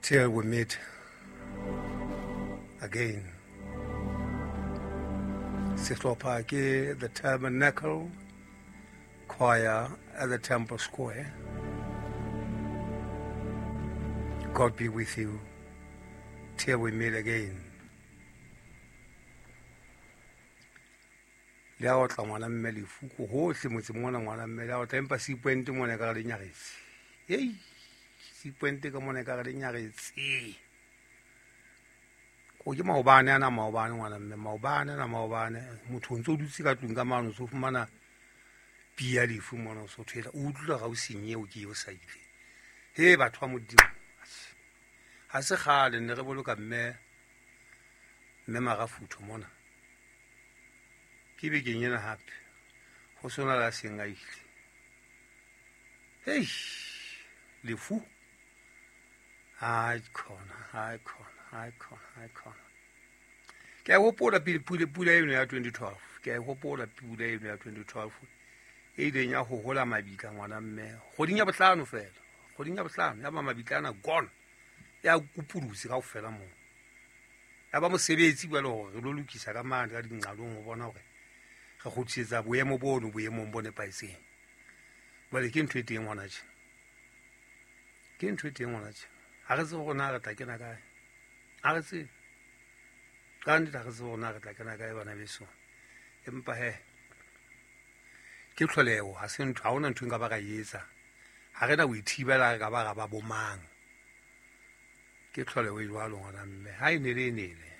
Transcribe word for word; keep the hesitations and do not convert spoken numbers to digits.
till we meet again. Sehlopha ke the Tabernacle Choir at the Temple Square. God be with you till we meet again. Le a o tla ngwana mme lefuku hohle motse mona ngwana mme le a o tla empa seipwente mona ka re nyagetse. Hey, seipwente ka mona ka re nyagetse. Ko ke maobane ana maobane ngwana mme maobane na maobane motho ntse o dutse ka tlung ka mano so fumana pia lefu mona so thela o utlwa ga o senye o ke o sa ile. He batho ba modimo. Ha se khale ne re boloka mme mme magafutho mona. Ke be ke nyena hape go sona la senga ile. Hey, lefu ai khona ai khona ai khona ai khona ke a gopola pula pula eno ya twenty twelve ke a gopola pula eno ya twenty twelve e ile nya go gola mabika ngwana mme go dinya botlano fela go dinya botlano ya mabikana gone ya kupurusi ka ofela mo ya ba mosebetsi ba le gore re lo lokisa ka mane ka dingqalong go bona gore ga go tsetsa boemo bono boemo bone paiseng bale ke ntwe teng ngwana tse ke ntwe teng ngwana tse ha re se go na re tla kena kae ha re se ka ndi ha re se go na re tla kena kae bana beso empa he ke tlholego ha se ntwe ha ona ntwe nka ba ga yetsa ha re na o ithibela ka ba ga ba bomang ke tlholego e jwalo ngwana mme ha e ne le nele